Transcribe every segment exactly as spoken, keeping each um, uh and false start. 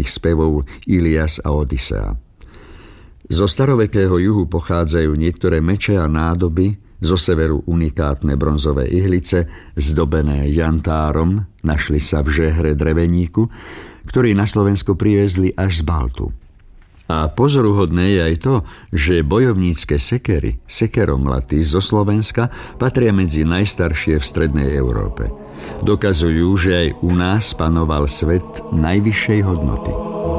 homerických spevov Ilias a Odysea. Zo starovekého juhu pochádzajú niektoré meče a nádoby, zo severu unikátne bronzové ihlice, zdobené jantárom, našli sa v žehre dreveníku, ktorý na Slovensko priviezli až z Baltu. A pozoruhodné je aj to, že bojovnícke sekery, sekeromlaty zo Slovenska patria medzi najstaršie v strednej Európe. Dokazujú, že aj u nás panoval svet najvyššej hodnoty.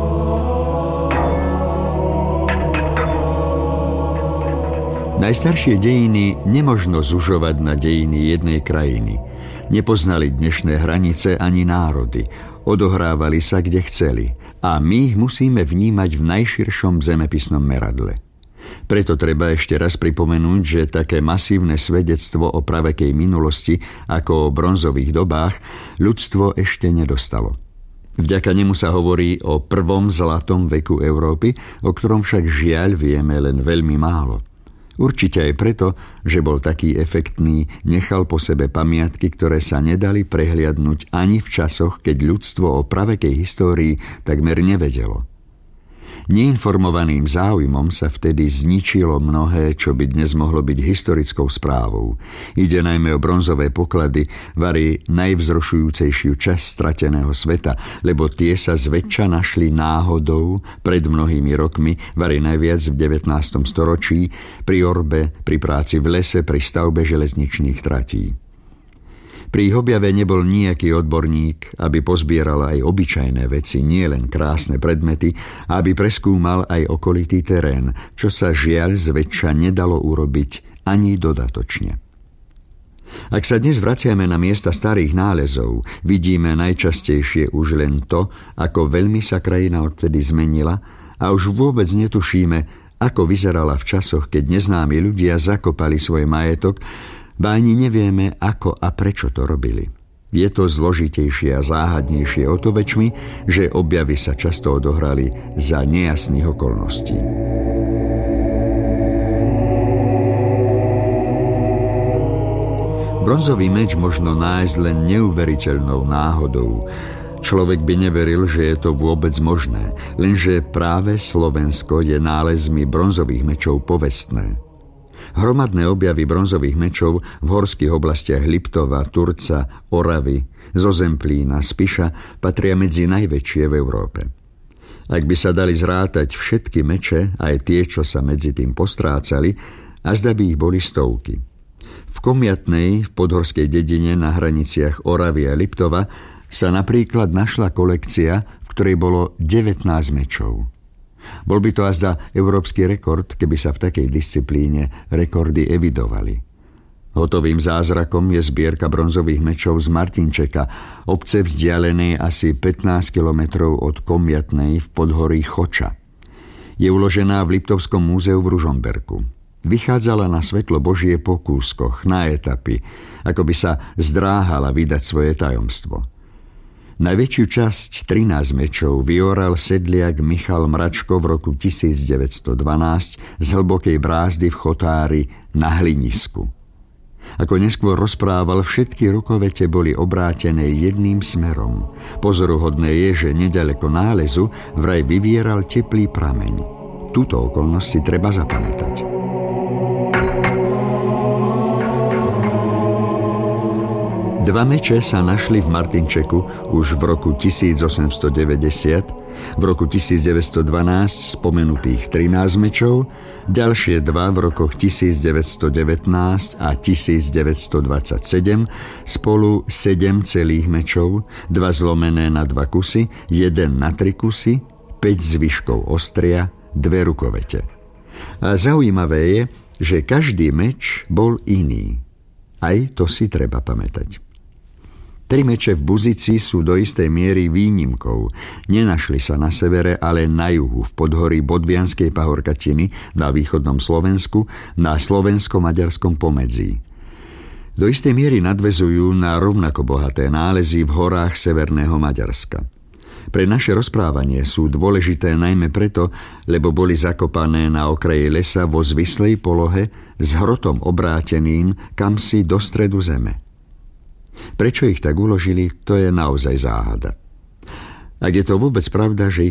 Najstaršie dejiny nemožno zužovať na dejiny jednej krajiny. Nepoznali dnešné hranice ani národy. Odohrávali sa, kde chceli. A my ich musíme vnímať v najširšom zemepisnom meradle. Preto treba ešte raz pripomenúť, že také masívne svedectvo o pravekej minulosti ako o bronzových dobách ľudstvo ešte nedostalo. Vďaka nemu sa hovorí o prvom zlatom veku Európy, o ktorom však žiaľ vieme len veľmi málo. Určite aj preto, že bol taký efektný, nechal po sebe pamiatky, ktoré sa nedali prehliadnúť ani v časoch, keď ľudstvo o pravekej histórii takmer nevedelo. Neinformovaným záujmom sa vtedy zničilo mnohé, čo by dnes mohlo byť historickou správou. Ide najmä o bronzové poklady, vari najvzrušujúcejšiu časť strateného sveta, lebo tie sa zväčša našli náhodou pred mnohými rokmi, vari najviac v devätnástom storočí, pri orbe, pri práci v lese, pri stavbe železničných tratí. Pri ich objave nebol nejaký odborník, aby pozbieral aj obyčajné veci, nie len krásne predmety, a aby preskúmal aj okolitý terén, čo sa žiaľ zväčša nedalo urobiť ani dodatočne. Ak sa dnes vraciame na miesta starých nálezov, vidíme najčastejšie už len to, ako veľmi sa krajina odtedy zmenila, a už vôbec netušíme, ako vyzerala v časoch, keď neznámi ľudia zakopali svoj majetok, ba ani nevieme, ako a prečo to robili. Je to zložitejšie a záhadnejšie o to väčšmi, že objavy sa často odohrali za nejasných okolností. Bronzový meč možno nájsť len neuveriteľnou náhodou. Človek by neveril, že je to vôbec možné, lenže práve Slovensko je nálezmi bronzových mečov povestné. Hromadné objavy bronzových mečov v horských oblastiach Liptova, Turca, Oravy, zo Zemplína, Spiša patria medzi najväčšie v Európe. Ak by sa dali zrátať všetky meče, aj tie, čo sa medzi tým postrácali, azda by ich boli stovky. V Komiatnej, v podhorskej dedine na hraniciach Oravy a Liptova sa napríklad našla kolekcia, v ktorej bolo devätnásť mečov. Bol by to azda európsky rekord, keby sa v takej disciplíne rekordy evidovali. Hotovým zázrakom je zbierka bronzových mečov z Martinčeka, obce vzdialenej asi pätnásť kilometrov od Komiatnej v podhorí Choča. Je uložená v Liptovskom múzeu v Ružomberku. Vychádzala na svetlo Božie po kúskoch, na etapy, ako by sa zdráhala vydať svoje tajomstvo. Najväčšiu časť, trinásť mečov, vyoral sedliak Michal Mračko v roku tisícdeväťstodvanásť z hlbokej brázdy v Chotári na Hlinisku. Ako neskôr rozprával, všetky rukovete boli obrátené jedným smerom. Pozoruhodné je, že neďaleko nálezu vraj vyvieral teplý prameň. Túto okolnosť si treba zapamätať. Dva meče sa našli v Martinčeku už v roku tisícosemstodeväťdesiat, v roku tisícdeväťstodvanásť spomenutých trinásť mečov, ďalšie dva v rokoch tisícdeväťstodevätnásť a tisícdeväťstodvadsaťsedem, spolu sedem celých mečov, dva zlomené na dva kusy, jeden na tri kusy, päť zvyškov ostria, dve rukovete. A zaujímavé je, že každý meč bol iný. Aj to si treba pamätať. Tri meče v Buzici sú do istej miery výnimkou. Nenašli sa na severe, ale na juhu, v podhorí Bodvianskej pahorkatiny, na východnom Slovensku, na slovensko-maďarskom pomedzí. Do istej miery nadväzujú na rovnako bohaté nálezy v horách severného Maďarska. Pre naše rozprávanie sú dôležité najmä preto, lebo boli zakopané na okraji lesa vo zvislej polohe s hrotom obráteným kamsi do stredu zeme. Prečo ich tak uložili, to je naozaj záhada. Ak je to vôbec pravda, že ich